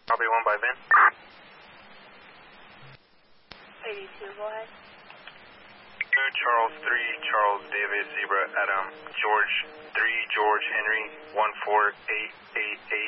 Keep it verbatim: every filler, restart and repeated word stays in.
Copy one by Vin. eighty-two, go ahead. two Charles three, Charles David Zebra Adam, George three, George Henry, one four eight eight eight.